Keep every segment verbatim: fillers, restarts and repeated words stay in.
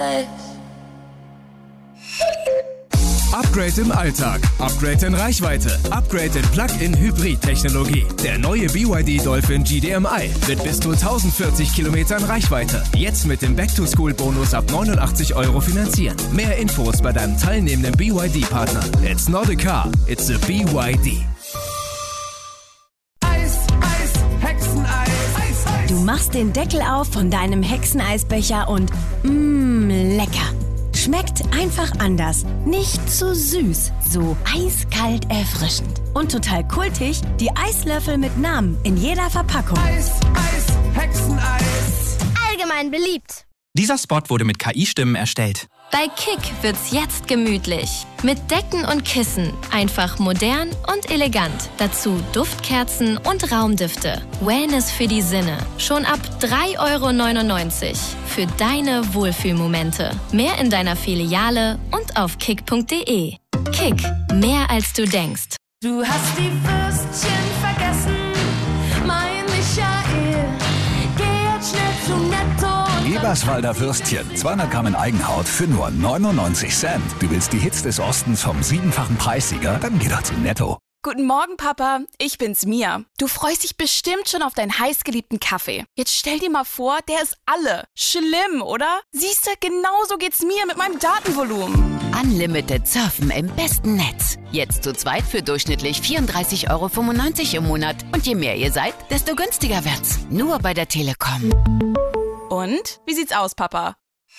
Upgrade im Alltag, Upgrade in Reichweite, Upgrade in Plug-in-Hybrid-Technologie. Der neue B Y D Dolphin G D M I mit bis zu tausendvierzig Kilometern Reichweite. Jetzt mit dem Back-to-School-Bonus ab neunundachtzig Euro finanzieren. Mehr Infos bei deinem teilnehmenden B Y D-Partner. It's not a car, it's a B Y D. Eis, Eis, Hexeneis. Eis, Eis. Du machst den Deckel auf von deinem Hexeneisbecher und mmm, lecker. Schmeckt einfach anders. Nicht zu süß, so eiskalt erfrischend. Und total kultig, die Eislöffel mit Namen in jeder Verpackung. Eis, Eis, Hexeneis. Allgemein beliebt. Dieser Spot wurde mit K I-Stimmen erstellt. Bei Kick wird's jetzt gemütlich. Mit Decken und Kissen. Einfach modern und elegant. Dazu Duftkerzen und Raumdüfte. Wellness für die Sinne. Schon ab drei Euro neunundneunzig. Für deine Wohlfühlmomente. Mehr in deiner Filiale und auf kick punkt de. Kick. Mehr als du denkst. Du hast die Würstchen vergessen, mein Michael. Geh jetzt schnell zu Netto. Eberswalder Würstchen, zweihundert Gramm in Eigenhaut für nur neunundneunzig Cent. Du willst die Hits des Ostens vom siebenfachen Preissieger? Dann geh doch zu Netto. Guten Morgen, Papa. Ich bin's, Mia. Du freust dich bestimmt schon auf deinen heißgeliebten Kaffee. Jetzt stell dir mal vor, der ist alle. Schlimm, oder? Siehst du, genauso geht's mir mit meinem Datenvolumen. Unlimited Surfen im besten Netz. Jetzt zu zweit für durchschnittlich vierunddreißig Euro fünfundneunzig im Monat. Und je mehr ihr seid, desto günstiger wird's. Nur bei der Telekom. Und? Wie sieht's aus, Papa?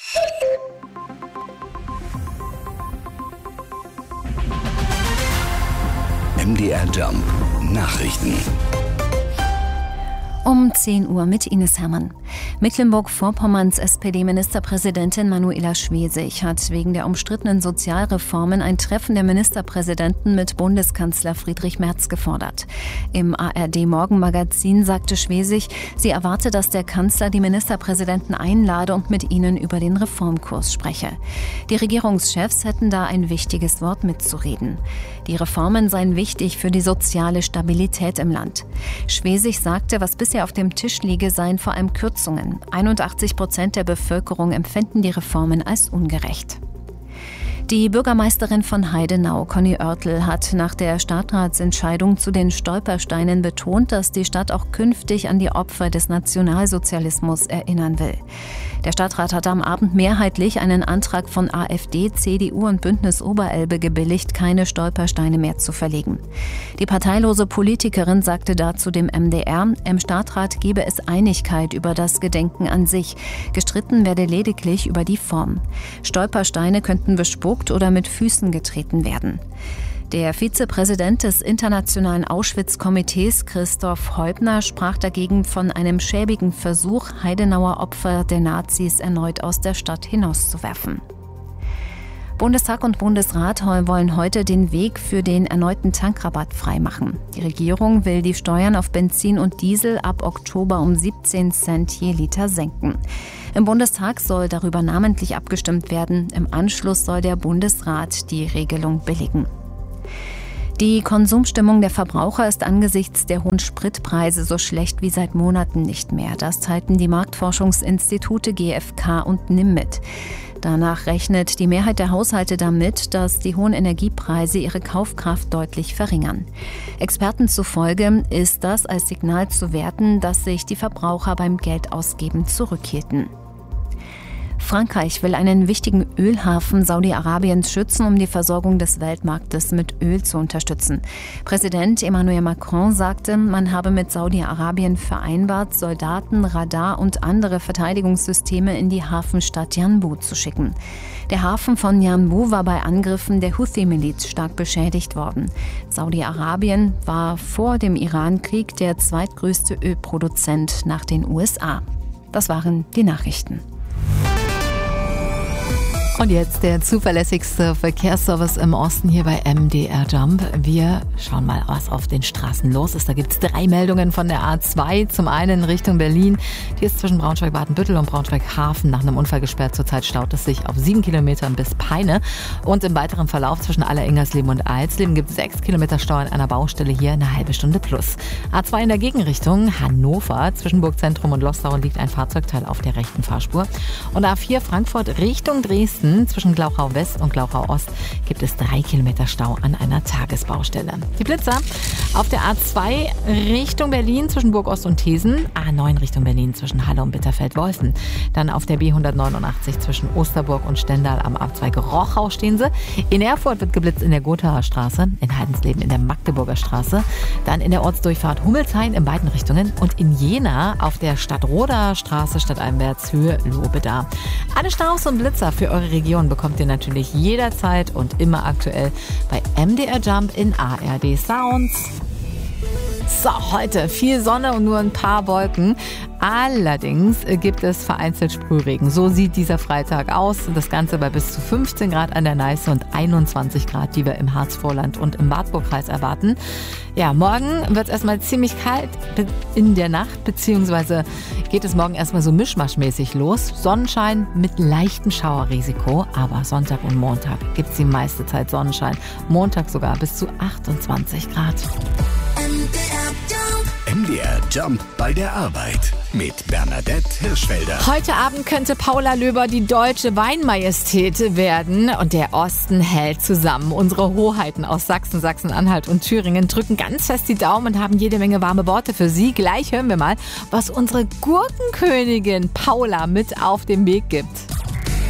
M D R Jump Nachrichten. Um zehn Uhr mit Ines Hermann. Mecklenburg-Vorpommerns S P D-Ministerpräsidentin Manuela Schwesig hat wegen der umstrittenen Sozialreformen ein Treffen der Ministerpräsidenten mit Bundeskanzler Friedrich Merz gefordert. Im A R D-Morgenmagazin sagte Schwesig, sie erwarte, dass der Kanzler die Ministerpräsidenten einlade und mit ihnen über den Reformkurs spreche. Die Regierungschefs hätten da ein wichtiges Wort mitzureden. Die Reformen seien wichtig für die soziale Stabilität im Land. Schwesig sagte, was bisher auf dem Tisch liege, seien vor allem Kürzungen. einundachtzig Prozent der Bevölkerung empfinden die Reformen als ungerecht. Die Bürgermeisterin von Heidenau, Conny Oertel, hat nach der Stadtratsentscheidung zu den Stolpersteinen betont, dass die Stadt auch künftig an die Opfer des Nationalsozialismus erinnern will. Der Stadtrat hatte am Abend mehrheitlich einen Antrag von AfD, C D U und Bündnis Oberelbe gebilligt, keine Stolpersteine mehr zu verlegen. Die parteilose Politikerin sagte dazu dem M D R, im Stadtrat gebe es Einigkeit über das Gedenken an sich. Gestritten werde lediglich über die Form. Stolpersteine könnten bespuckt oder mit Füßen getreten werden. Der Vizepräsident des Internationalen Auschwitz-Komitees, Christoph Heubner, sprach dagegen von einem schäbigen Versuch, Heidenauer Opfer der Nazis erneut aus der Stadt hinauszuwerfen. Bundestag und Bundesrat wollen heute den Weg für den erneuten Tankrabatt freimachen. Die Regierung will die Steuern auf Benzin und Diesel ab Oktober um siebzehn Cent je Liter senken. Im Bundestag soll darüber namentlich abgestimmt werden. Im Anschluss soll der Bundesrat die Regelung billigen. Die Konsumstimmung der Verbraucher ist angesichts der hohen Spritpreise so schlecht wie seit Monaten nicht mehr. Das teilten die Marktforschungsinstitute G F K und N I M mit. Danach rechnet die Mehrheit der Haushalte damit, dass die hohen Energiepreise ihre Kaufkraft deutlich verringern. Experten zufolge ist das als Signal zu werten, dass sich die Verbraucher beim Geldausgeben zurückhielten. Frankreich will einen wichtigen Ölhafen Saudi-Arabiens schützen, um die Versorgung des Weltmarktes mit Öl zu unterstützen. Präsident Emmanuel Macron sagte, man habe mit Saudi-Arabien vereinbart, Soldaten, Radar und andere Verteidigungssysteme in die Hafenstadt Yanbu zu schicken. Der Hafen von Yanbu war bei Angriffen der Houthi-Miliz stark beschädigt worden. Saudi-Arabien war vor dem Iran-Krieg der zweitgrößte Ölproduzent nach den U S A. Das waren die Nachrichten. Und jetzt der zuverlässigste Verkehrsservice im Osten hier bei M D R Jump. Wir schauen mal, was auf den Straßen los ist. Da gibt es drei Meldungen von der A zwei. Zum einen Richtung Berlin. Die ist zwischen Braunschweig-Badenbüttel und Braunschweig-Hafen nach einem Unfall gesperrt. Zurzeit staut es sich auf sieben Kilometern bis Peine. Und im weiteren Verlauf zwischen Allerengersleben und Alsleben gibt es sechs Kilometer Stau an einer Baustelle hier, eine halbe Stunde plus. A zwei in der Gegenrichtung Hannover. Zwischen Burgzentrum und Lostau liegt ein Fahrzeugteil auf der rechten Fahrspur. Und A vier Frankfurt Richtung Dresden. Zwischen Glauchau West und Glauchau Ost gibt es drei Kilometer Stau an einer Tagesbaustelle. Die Blitzer auf der A zwei Richtung Berlin zwischen Burg Ost und Thesen. A neun Richtung Berlin zwischen Halle und Bitterfeld-Wolfen. Dann auf der B hundertneunundachtzig zwischen Osterburg und Stendal am Abzweig Rochau stehen sie. In Erfurt wird geblitzt in der Gothaer Straße. In Heidensleben in der Magdeburger Straße. Dann in der Ortsdurchfahrt Hummelshain in beiden Richtungen. Und in Jena auf der Stadtroder Straße stadteinwärts Höhe Lobeda. Alle Staus und Blitzer für eure Region bekommt ihr natürlich jederzeit und immer aktuell bei M D R Jump in A R D Sounds. So, heute viel Sonne und nur ein paar Wolken. Allerdings gibt es vereinzelt Sprühregen. So sieht dieser Freitag aus. Das Ganze bei bis zu fünfzehn Grad an der Neiße und einundzwanzig Grad, die wir im Harzvorland und im Wartburgkreis erwarten. Ja, morgen wird es erstmal ziemlich kalt in der Nacht, beziehungsweise geht es morgen erstmal so mischmaschmäßig los. Sonnenschein mit leichtem Schauerrisiko, aber Sonntag und Montag gibt es die meiste Zeit Sonnenschein. Montag sogar bis zu achtundzwanzig Grad. M D R Jump bei der Arbeit mit Bernadette Hirschfelder. Heute Abend könnte Paula Löber die deutsche Weinmajestät werden und der Osten hält zusammen. Unsere Hoheiten aus Sachsen, Sachsen-Anhalt und Thüringen drücken ganz fest die Daumen und haben jede Menge warme Worte für sie. Gleich hören wir mal, was unsere Gurkenkönigin Paula mit auf den Weg gibt.